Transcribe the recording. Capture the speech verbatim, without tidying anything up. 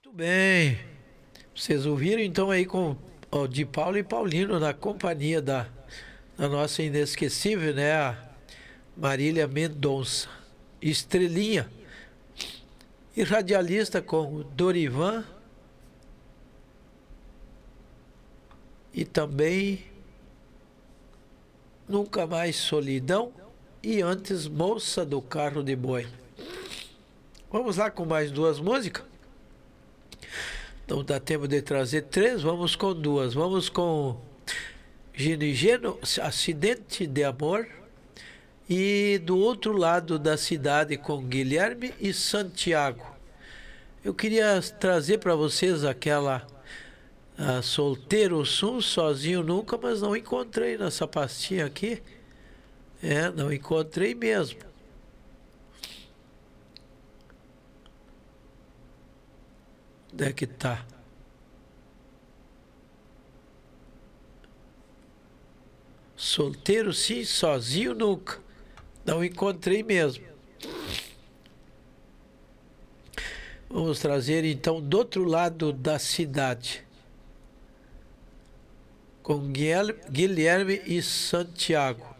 Muito bem. Vocês ouviram então aí com o de Paulo e Paulino na companhia da, da nossa inesquecível, né? A Marília Mendonça. Estrelinha. E radialista com o Dorivan. E também Nunca Mais Solidão. E antes Moça do Carro de Boi. Vamos lá com mais duas músicas? Não dá tempo de trazer três, vamos com duas. Vamos com Gino e Geno, Acidente de Amor. E do outro lado da cidade com Guilherme e Santiago. Eu queria trazer para vocês aquela ah, Solteiro Sum, Sozinho Nunca, mas não encontrei nessa pastinha aqui. É, não encontrei mesmo. Onde é que tá? Solteiro sim, sozinho nunca. Não encontrei mesmo. Vamos trazer então do outro lado da cidade. Com Guilherme e Santiago.